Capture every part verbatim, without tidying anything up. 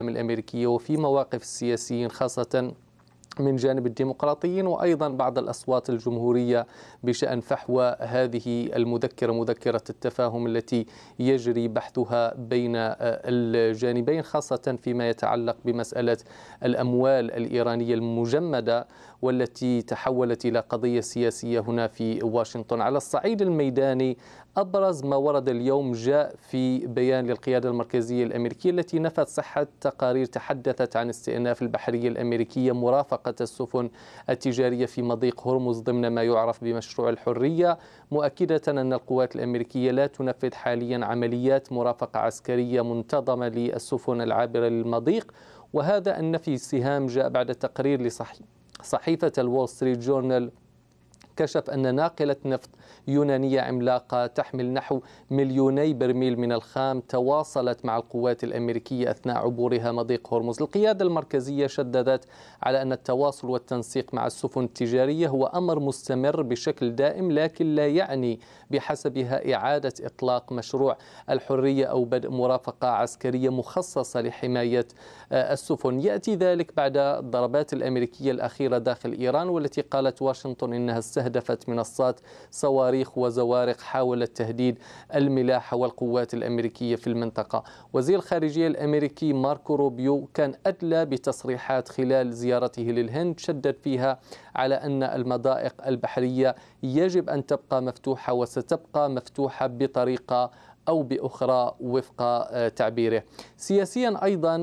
الأمريكية وفي مواقف السياسيين خاصة من جانب الديمقراطيين وأيضا بعض الأصوات الجمهورية بشأن فحوى هذه المذكرة مذكرة التفاهم التي يجري بحثها بين الجانبين، خاصة فيما يتعلق بمسألة الأموال الإيرانية المجمدة والتي تحولت إلى قضية سياسية هنا في واشنطن. على الصعيد الميداني أبرز ما ورد اليوم جاء في بيان للقيادة المركزية الأمريكية التي نفت صحة تقارير تحدثت عن استئناف البحرية الأمريكية مرافقة السفن التجارية في مضيق هرمز ضمن ما يعرف بمشروع الحرية، مؤكدة أن القوات الأمريكية لا تنفذ حاليا عمليات مرافقة عسكرية منتظمة للسفن العابرة للمضيق. وهذا النفي سهام جاء بعد تقرير لصحيفة الوول ستريت جورنال كشف أن ناقلة نفط يونانية عملاقة تحمل نحو مليوني برميل من الخام تواصلت مع القوات الأمريكية أثناء عبورها مضيق هرمز. القيادة المركزية شددت على أن التواصل والتنسيق مع السفن التجارية هو أمر مستمر بشكل دائم، لكن لا يعني بحسبها إعادة إطلاق مشروع الحرية أو بدء مرافقة عسكرية مخصصة لحماية السفن. يأتي ذلك بعد الضربات الأمريكية الأخيرة داخل إيران والتي قالت واشنطن إنها استهدفت منصات صواريخ وزوارق حاولت تهديد الملاحة والقوات الأمريكية في المنطقة. وزير الخارجية الأمريكي ماركو روبيو كان أدلى بتصريحات خلال زيارته للهند شدد فيها على أن المضائق البحرية يجب أن تبقى مفتوحة وستبقى مفتوحة بطريقة أو بأخرى وفق تعبيره. سياسيا أيضا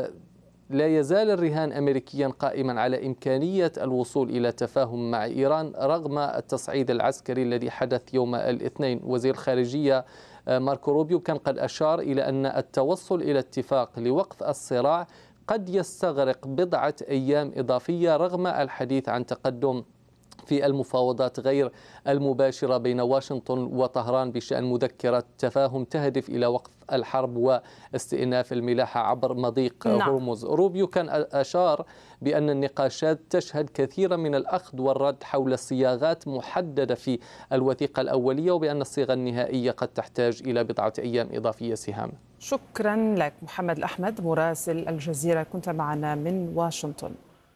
لا يزال الرهان أمريكيا قائما على إمكانية الوصول إلى تفاهم مع إيران رغم التصعيد العسكري الذي حدث يوم الاثنين. وزير الخارجية ماركو روبيو كان قد أشار إلى أن التوصل إلى اتفاق لوقف الصراع قد يستغرق بضعة أيام إضافية رغم الحديث عن تقدم في المفاوضات غير المباشرة بين واشنطن وطهران بشأن مذكرة تفاهم تهدف إلى وقف الحرب واستئناف الملاحة عبر مضيق نعم. هرمز. روبيو كان أشار بأن النقاشات تشهد كثيرا من الأخذ والرد حول صياغات محددة في الوثيقة الأولية وبأن الصيغة النهائية قد تحتاج إلى بضعة أيام إضافية. سهام. شكرا لك محمد الأحمد مراسل الجزيرة، كنت معنا من واشنطن.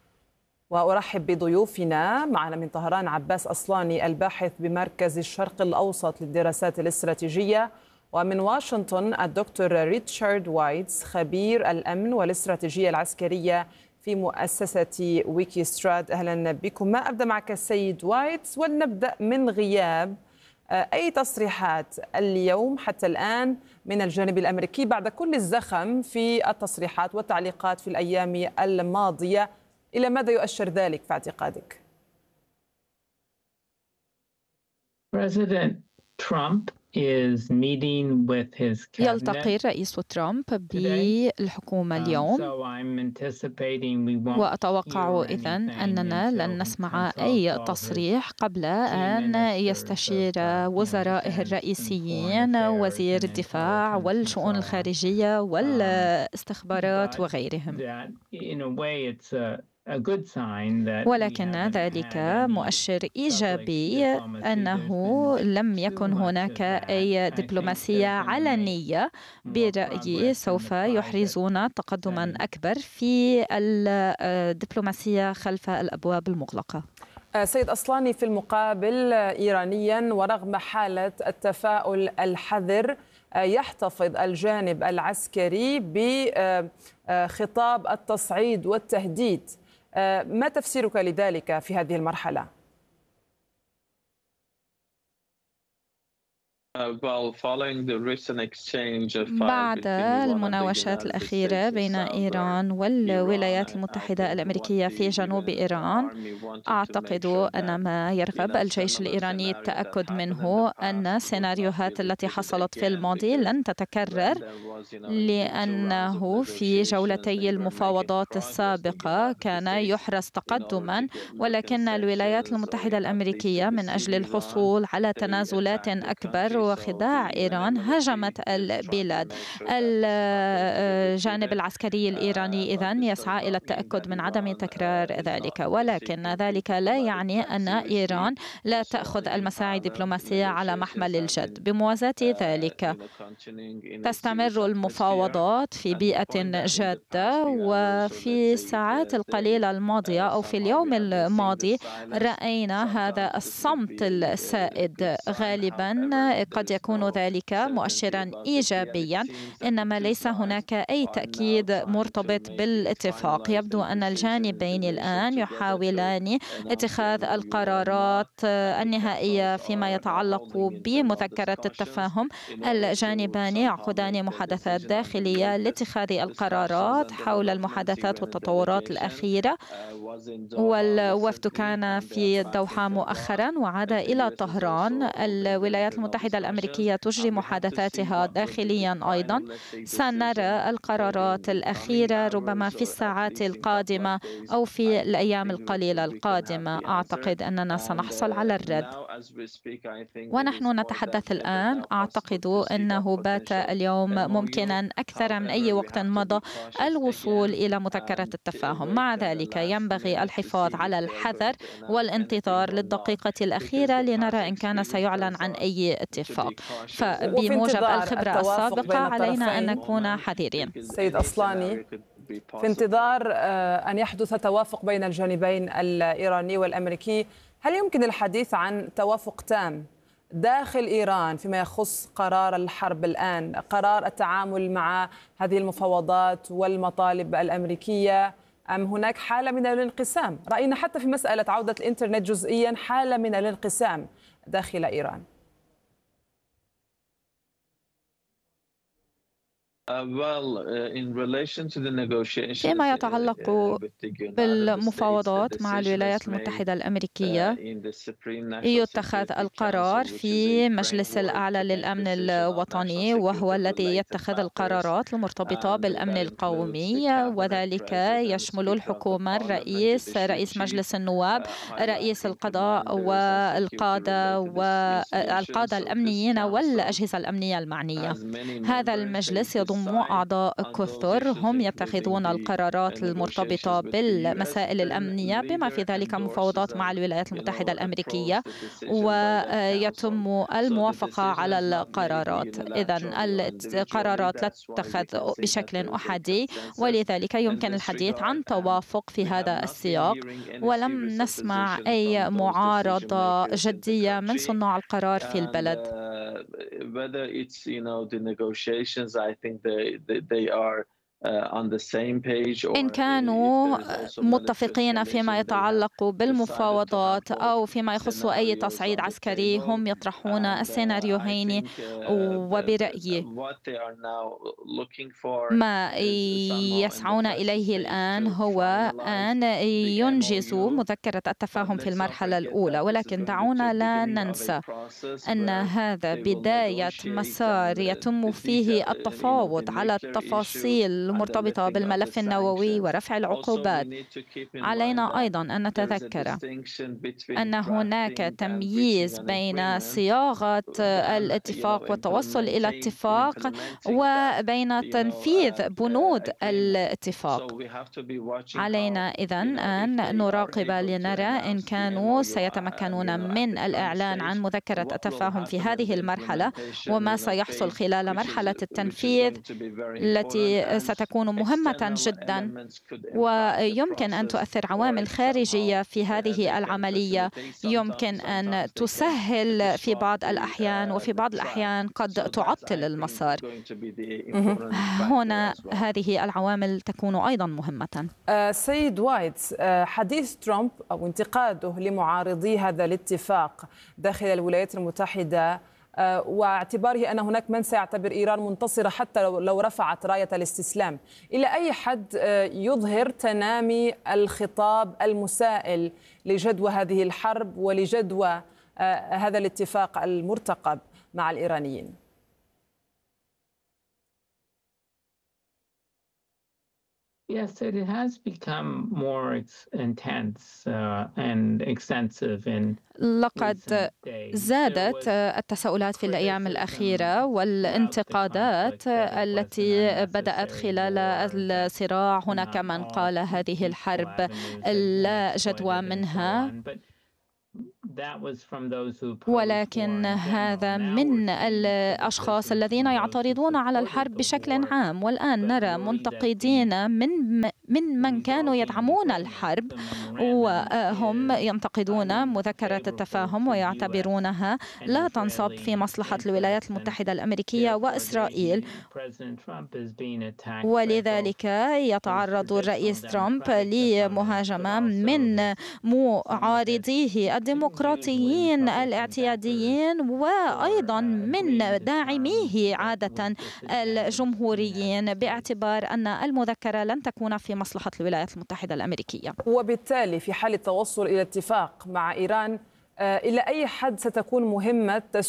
وأرحب بضيوفنا. معنا من طهران عباس أصلاني الباحث بمركز الشرق الأوسط للدراسات الاستراتيجية، ومن واشنطن الدكتور ريتشارد وايتس خبير الأمن والاستراتيجية العسكرية في مؤسسة ويكيسترات. أهلا بكم. ما أبدأ معك السيد وايتس ولنبدأ من غياب أي تصريحات اليوم حتى الآن من الجانب الأمريكي بعد كل الزخم في التصريحات والتعليقات في الأيام الماضية. إلى ماذا يؤشر ذلك في اعتقادك؟ President Trump is meeting with his cabinet. يلتقي الرئيس ترامب بالحكومة اليوم، وأتوقع إذن أننا لن نسمع أي تصريح قبل أن يستشير وزرائه الرئيسيين وزير الدفاع والشؤون الخارجية والاستخبارات وغيرهم. ولكن ذلك مؤشر إيجابي أنه لم يكن هناك أي دبلوماسية علنية برأيي سوف يحرزون تقدما أكبر في الدبلوماسية خلف الأبواب المغلقة. سيد أصلاني، في المقابل إيرانيا ورغم حالة التفاؤل الحذر يحتفظ الجانب العسكري بخطاب التصعيد والتهديد. ما تفسيرك لذلك في هذه المرحلة؟ بعد المناوشات الأخيرة بين إيران والولايات المتحدة الأمريكية في جنوب إيران، أعتقد أن ما يرغب الجيش الإيراني التأكد منه أن السيناريوهات التي حصلت في الماضي لن تتكرر، لأنه في جولتي المفاوضات السابقة كان يحرز تقدما، ولكن الولايات المتحدة الأمريكية من أجل الحصول على تنازلات أكبر وخداع إيران هاجمت البلاد. الجانب العسكري الإيراني إذن يسعى إلى التأكد من عدم تكرار ذلك، ولكن ذلك لا يعني أن إيران لا تأخذ المساعي الدبلوماسية على محمل الجد. بموازاة ذلك تستمر المفاوضات في بيئة جادة، وفي الساعات القليلة الماضية أو في اليوم الماضي رأينا هذا الصمت السائد. غالبا قد يكون ذلك مؤشرا إيجابيا، إنما ليس هناك أي تأكيد مرتبط بالاتفاق. يبدو أن الجانبين الآن يحاولان اتخاذ القرارات النهائية فيما يتعلق بمذكرة التفاهم. الجانبان يعقدان محادثات داخلية لاتخاذ القرارات حول المحادثات والتطورات الأخيرة، والوفد كان في الدوحة مؤخرا وعاد إلى طهران. الولايات المتحدة الأمريكية تجري محادثاتها داخليا أيضا. سنرى القرارات الأخيرة ربما في الساعات القادمة أو في الأيام القليلة القادمة. أعتقد أننا سنحصل على الرد. ونحن نتحدث الآن، أعتقد أنه بات اليوم ممكنا أكثر من أي وقت مضى الوصول إلى مذكرة التفاهم. مع ذلك ينبغي الحفاظ على الحذر والانتظار للدقيقة الأخيرة لنرى إن كان سيعلن عن أي اتفاق. فبموجب الخبرة السابقة علينا أن نكون حذرين. سيد أصلاني، في انتظار أن يحدث توافق بين الجانبين الإيراني والأمريكي، هل يمكن الحديث عن توافق تام داخل إيران فيما يخص قرار الحرب الآن، قرار التعامل مع هذه المفاوضات والمطالب الأمريكية، أم هناك حالة من الانقسام؟ رأينا حتى في مسألة عودة الإنترنت جزئيا حالة من الانقسام داخل إيران. فيما يتعلق بالمفاوضات مع الولايات المتحدة الأمريكية، يتخذ القرار في مجلس الأعلى للأمن الوطني، وهو الذي يتخذ القرارات المرتبطة بالأمن القومي، وذلك يشمل الحكومة، الرئيس، رئيس مجلس النواب، رئيس القضاء والقادة والقادة الأمنيين والأجهزة الأمنية المعنية. هذا المجلس يضم أعضاء كثر هم يتخذون القرارات المرتبطة بالمسائل الأمنية، بما في ذلك مفاوضات مع الولايات المتحدة الأمريكية، ويتم الموافقة على القرارات. إذن القرارات لا تتخذ بشكل أحادي، ولذلك يمكن الحديث عن توافق في هذا السياق، ولم نسمع أي معارضة جدية من صناع القرار في البلد. إن كانوا متفقين فيما يتعلق بالمفاوضات أو فيما يخص أي تصعيد عسكري، هم يطرحون السيناريوهين، وبرأيي ما يسعون إليه الآن هو أن ينجزوا مذكرة التفاهم في المرحلة الأولى. ولكن دعونا لا ننسى أن هذا بداية مسار يتم فيه التفاوض على التفاصيل المرتبطة بالملف النووي ورفع العقوبات. علينا أيضا أن نتذكر أن هناك تمييز بين صياغة الاتفاق والتوصل إلى اتفاق وبين تنفيذ بنود الاتفاق. علينا إذن أن نراقب لنرى إن كانوا سيتمكنون من الإعلان عن مذكرة التفاهم في هذه المرحلة، وما سيحصل خلال مرحلة التنفيذ التي ستكون مهمة جدا، ويمكن أن تؤثر عوامل خارجية في هذه العملية، يمكن أن تسهل في بعض الأحيان وفي بعض الأحيان قد تعطل المسار. هنا هذه العوامل تكون أيضا مهمة. سيد وايت، حديث ترامب أو انتقاده لمعارضي هذا الاتفاق داخل الولايات المتحدة واعتباره أن هناك من سيعتبر إيران منتصرة حتى لو رفعت راية الاستسلام، إلى أي حد يظهر تنامي الخطاب المسائل لجدوى هذه الحرب ولجدوى هذا الاتفاق المرتقب مع الإيرانيين؟ Yes, it has become more intense uh, and extensive in لقد زادت التساؤلات في الأيام الأخيرة والانتقادات التي بدأت خلال الصراع. هناك من قال هذه الحرب لا جدوى منها، ولكن هذا من الأشخاص الذين يعترضون على الحرب بشكل عام. والآن نرى منتقدين من من من كانوا يدعمون الحرب وهم ينتقدون مذكرة التفاهم ويعتبرونها لا تنصب في مصلحة الولايات المتحدة الأمريكية وإسرائيل، ولذلك يتعرض الرئيس ترامب لمهاجمة من معارضيه الديمقراطيين الاعتياديين وأيضا من داعميه عادة الجمهوريين، باعتبار أن المذكرة لن تكون في مصلحة الولايات المتحدة الأمريكية. وبالتالي في حال التوصل إلى اتفاق مع إيران، إلى أي حد ستكون مهمة